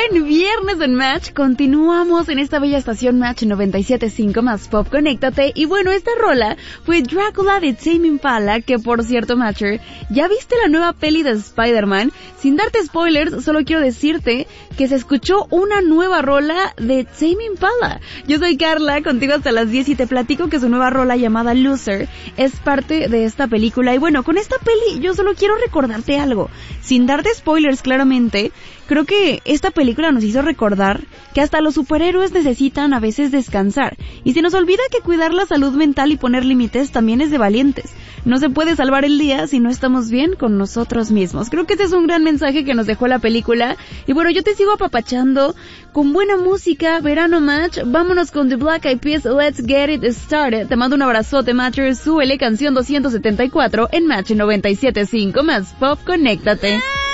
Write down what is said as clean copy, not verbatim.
buen viernes en Match. Continuamos en esta bella estación Match 97.5 más Pop, conéctate. Y bueno, esta rola fue Drácula de Tame Impala, que por cierto, Matcher, ¿ya viste la nueva peli de Spider-Man? Sin darte spoilers, solo quiero decirte que se escuchó una nueva rola de Tame Impala. Yo soy Carla, contigo hasta las 10 y te platico que su nueva rola llamada Loser es parte de esta película. Y bueno, con esta peli yo solo quiero recordarte algo. Sin darte spoilers, claramente, creo que esta película nos hizo recordar que hasta los superhéroes necesitan a veces descansar. Y se nos olvida que cuidar la salud mental y poner límites también es de valientes. No se puede salvar el día si no estamos bien con nosotros mismos. Creo que este es un gran mensaje que nos dejó la película. Y bueno, yo te sigo apapachando con buena música, verano Match. Vámonos con The Black Eyed Peas, Let's Get It Started. Te mando un abrazote, Matcher. Súbele, canción 274 en Match 97.5 más Pop, conéctate.